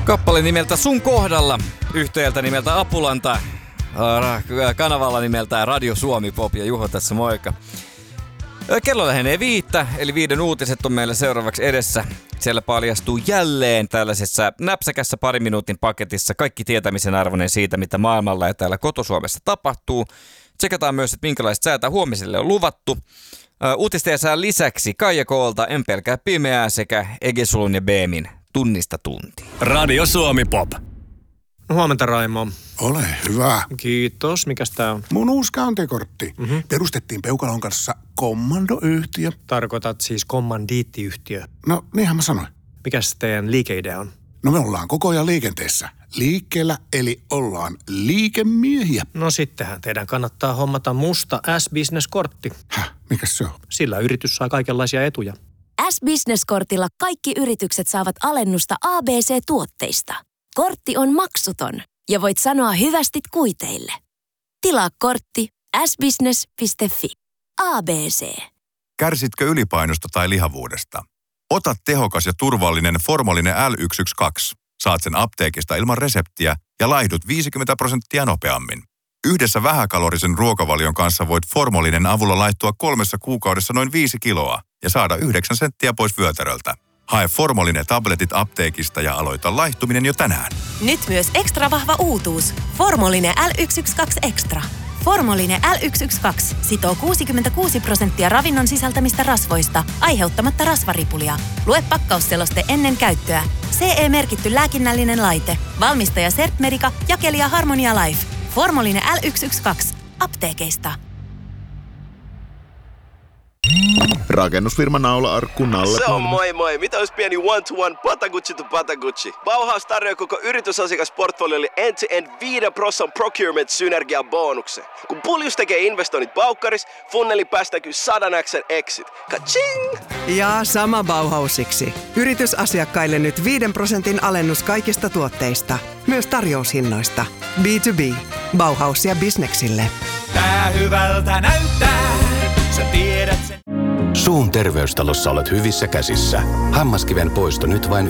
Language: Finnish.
Kappale nimeltä Sun kohdalla, yhtiöltä nimeltä Apulanta, kanavalla nimeltään Radio Suomi Pop ja Juho tässä moikka. Kello lähenee 5, eli 5 uutiset on meillä seuraavaksi edessä. Siellä paljastuu jälleen tällaisessa näpsäkässä parin minuutin paketissa kaikki tietämisen arvoinen siitä, mitä maailmalla ja täällä kotosuomessa tapahtuu. Tsekataan myös, että minkälaiset säätä huomiselle on luvattu. Uutisten ja sään lisäksi Kaija Koolta En pelkää pimeää sekä Egesulun ja Beemin Tunnista tunti. Radio Suomi Pop. Huomenta, Raimo. Ole hyvä. Kiitos. Mikäs tää on? Mun uusi kantekortti. Perustettiin Peukalon kanssa kommandoyhtiö. Tarkoitat siis kommandiittiyhtiö. No, niinhän mä sanoin. Mikäs teidän liikeidea on? No me ollaan koko ajan liikenteessä. Liikkeellä, eli ollaan liikemiehiä. No sittenhän teidän kannattaa hommata musta S-Business-kortti. Mikäs se on? Sillä yritys saa kaikenlaisia etuja. S-Business-kortilla kaikki yritykset saavat alennusta ABC-tuotteista. Kortti on maksuton ja voit sanoa hyvästit kuiteille. Tilaa kortti sbusiness.fi. ABC. Kärsitkö ylipainosta tai lihavuudesta? Ota tehokas ja turvallinen Formolinen L112. Saat sen apteekista ilman reseptiä ja laihdut 50% nopeammin. Yhdessä vähäkalorisen ruokavalion kanssa voit Formolinen avulla laihtua 3 kuukaudessa noin 5 kiloa ja saada 9 senttiä pois vyötäröltä. Hae Formolinen tabletit apteekista ja aloita laihtuminen jo tänään. Nyt myös ekstra vahva uutuus. Formolinen L112 Extra. Formolinen L112 sitoo 66% ravinnon sisältämistä rasvoista, aiheuttamatta rasvaripulia. Lue pakkausseloste ennen käyttöä. CE-merkitty lääkinnällinen laite. Valmistaja Certmedica, jakelija Harmonia Life. Formolinen L112. Apteekeista. Rakennusfirma Naula-arkku Nalle. Se on moi moi. Mitä olisi pieni one-to-one Patagucci to Patagucci? Bauhaus tarjoaa koko yritysasiakasportfoliolle end-to-end 5% procurement-synergian bonuksen. Kun Puljus tekee investoinnit Baukkaris, funneli päästäkyy 100x exit. Ka-ching! Ja sama Bauhausiksi. Yritysasiakkaille nyt 5% alennus kaikista tuotteista. Myös tarjoushinnoista. B2B. Bauhaus ja bisneksille. Tää hyvältä näyttää. Sä tiedät sen. Suun terveystalossa olet hyvissä käsissä. Hammaskiven poisto nyt vain